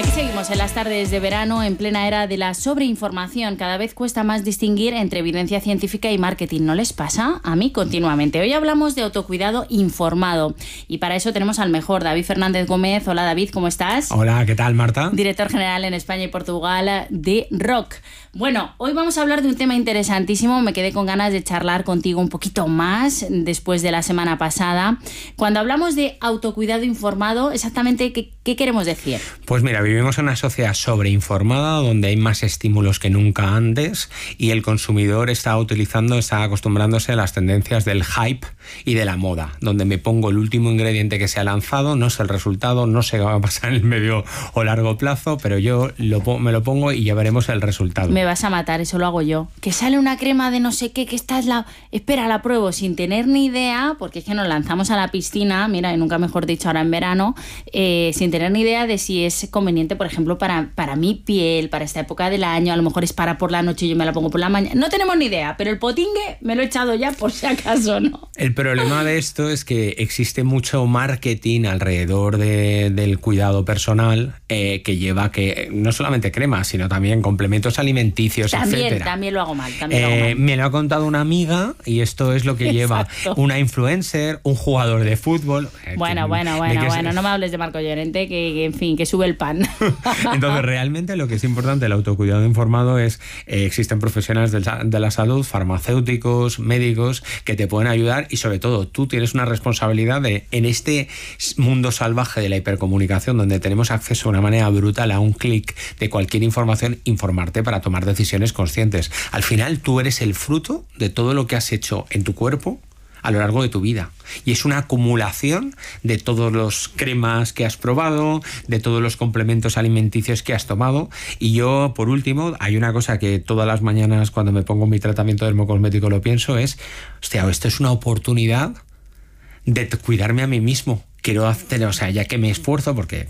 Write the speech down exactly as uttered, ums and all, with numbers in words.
Aquí seguimos en las tardes de verano, en plena era de la sobreinformación. Cada vez cuesta más distinguir entre evidencia científica y marketing. ¿No les pasa? A mí continuamente. Hoy hablamos de autocuidado informado. Y para eso tenemos al mejor, David Fernández Gómez. Hola David, ¿cómo estás? Hola, ¿qué tal, Marta? Director general en España y Portugal de ROC. Bueno, hoy vamos a hablar de un tema interesantísimo. Me quedé con ganas de charlar contigo un poquito más después de la semana pasada. Cuando hablamos de autocuidado informado, exactamente, ¿qué, qué queremos decir? Pues mira, vivimos en una sociedad sobreinformada donde hay más estímulos que nunca antes y el consumidor está utilizando, está acostumbrándose a las tendencias del hype y de la moda, donde me pongo el último ingrediente que se ha lanzado, no sé el resultado, no sé qué va a pasar en el medio o largo plazo, pero yo lo, me lo pongo y ya veremos el resultado. Me vas a matar, eso lo hago yo. Que sale una crema de no sé qué, que esta es la... Espera, la pruebo sin tener ni idea, porque es que nos lanzamos a la piscina, mira, y nunca mejor dicho ahora en verano, eh, sin tener ni idea de si es conveniente, por ejemplo, para, para mi piel, para esta época del año, a lo mejor es para por la noche y yo me la pongo por la mañana. No tenemos ni idea, pero el potingue me lo he echado ya por si acaso, ¿no? El problema de esto es que existe mucho marketing alrededor de, del cuidado personal eh, que lleva que no solamente cremas, sino también complementos alimenticios, también, etcétera. También lo hago mal, también eh, lo hago mal. Me lo ha contado una amiga y esto es lo que lleva una influencer, un jugador de fútbol. Bueno, que, bueno, bueno, bueno, se... no me hables de Marco Llorente, que, que en fin, que sube el pan. Entonces, realmente lo que es importante, el autocuidado informado es, eh, existen profesionales de la, de la salud, farmacéuticos, médicos, que te pueden ayudar y sobre todo tú tienes una responsabilidad de, en este mundo salvaje de la hipercomunicación, donde tenemos acceso de una manera brutal a un clic de cualquier información, informarte para tomar decisiones conscientes. Al final tú eres el fruto de todo lo que has hecho en tu cuerpo a lo largo de tu vida. Y es una acumulación de todos los cremas que has probado, de todos los complementos alimenticios que has tomado. Y yo, por último, hay una cosa que todas las mañanas cuando me pongo mi tratamiento dermocosmético lo pienso, es, hostia, esto es una oportunidad de cuidarme a mí mismo. Quiero hacer, o sea, ya que me esfuerzo, porque